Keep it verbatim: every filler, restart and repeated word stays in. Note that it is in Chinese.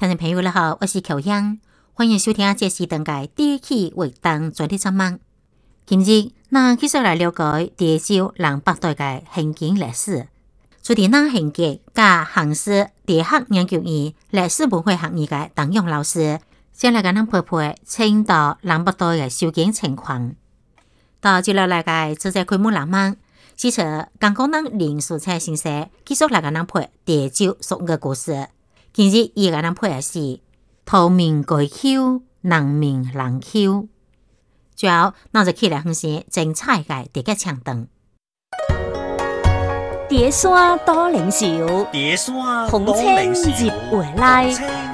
观众朋友你好，我是乔央，欢迎收听这是登界第一期活动专题节目。今日咱继续来了解潮州南北代嘅行经历史。主持人行杰加杭师大学研究院历史文化学院嘅唐勇老师，先来跟咱陪陪青岛南北代嘅修建情况。到接落来嘅主持开幕栏目，其实刚刚咱林淑才先生继续来跟咱陪潮州俗嘅故事。今日伊跟咱陪嘅是土名改口，人名人口。最後，咱就起來分析精彩嘅地質唱段。 蝶山多靈秀， 蝶山紅多靈青秀， 入圍內，